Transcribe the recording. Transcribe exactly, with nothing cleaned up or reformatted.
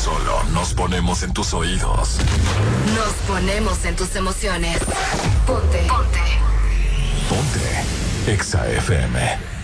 solo nos ponemos en tus oídos. Nos ponemos en tus emociones. Ponte. Ponte. Ponte. Exa F M.